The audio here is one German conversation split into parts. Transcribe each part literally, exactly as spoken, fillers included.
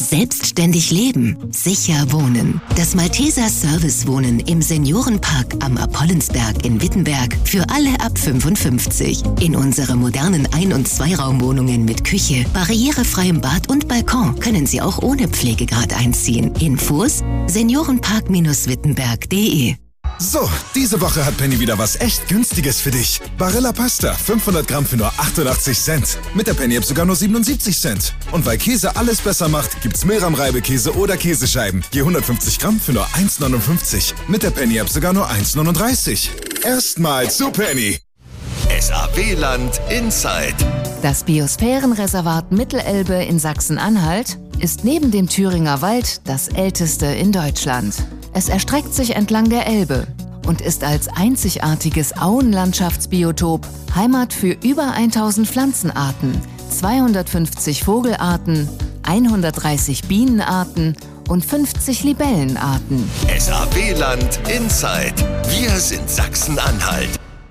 Selbstständig leben, sicher wohnen. Das Malteser Service Wohnen im Seniorenpark am Apollensberg in Wittenberg für alle ab fünfundfünfzig. In unsere modernen Ein- und Zweiraumwohnungen mit Küche, barrierefreiem Bad und Balkon können Sie auch ohne Pflegegrad einziehen. Infos seniorenpark wittenberg punkt de. So, diese Woche hat Penny wieder was echt Günstiges für dich. Barilla Pasta, fünfhundert Gramm für nur achtundachtzig Cent. Mit der Penny-App sogar nur siebenundsiebzig Cent. Und weil Käse alles besser macht, gibt's Milram-Reibekäse oder Käsescheiben. Je hundertfünfzig Gramm für nur eins neunundfünfzig. Mit der Penny-App sogar nur eins neununddreißig. Erstmal zu Penny. S A W-Land Inside. Das Biosphärenreservat Mittelelbe in Sachsen-Anhalt ist neben dem Thüringer Wald das älteste in Deutschland. Es erstreckt sich entlang der Elbe und ist als einzigartiges Auenlandschaftsbiotop Heimat für über tausend Pflanzenarten, zweihundertfünfzig Vogelarten, hundertdreißig Bienenarten und fünfzig Libellenarten. S A W-Land Inside. Wir sind Sachsen-Anhalt.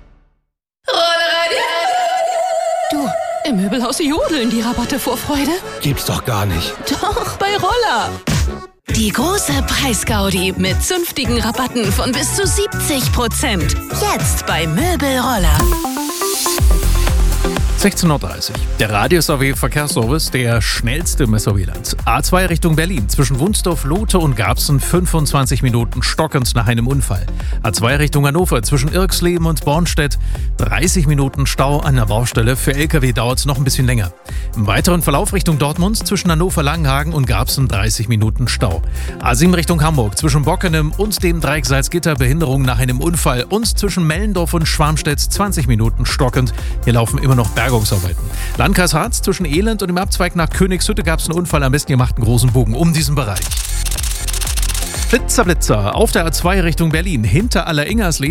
Du, im Möbelhaus jodeln die Rabatte vor Freude. Gibt's doch gar nicht. Doch, bei Roller. Die große Preisgaudi mit zünftigen Rabatten von bis zu siebzig Prozent. Jetzt bei Möbelroller. sechzehn Uhr dreißig. Der Radius A W Verkehrsservice, der schnellste im S A W-Land. A zwei Richtung Berlin. Zwischen Wunsdorf, Lote und Garbsen fünfundzwanzig Minuten stockend nach einem Unfall. A zwei Richtung Hannover. Zwischen Irxleben und Bornstedt dreißig Minuten Stau an der Baustelle. Für L K W dauert es noch ein bisschen länger. Im weiteren Verlauf Richtung Dortmund zwischen Hannover-Langenhagen und Garbsen dreißig Minuten Stau. A sieben Richtung Hamburg. Zwischen Bockenem und dem Dreieck Salzgitter Behinderung nach einem Unfall. Und zwischen Mellendorf und Schwarmstedt zwanzig Minuten stockend. Hier laufen immer noch Bergungsarbeiten. Landkreis Harz zwischen Elend und dem Abzweig nach Königshütte gab es einen Unfall. Am besten ihr macht einen großen Bogen um diesen Bereich. Blitzer, Blitzer auf der A zwei Richtung Berlin hinter Alleringersleben.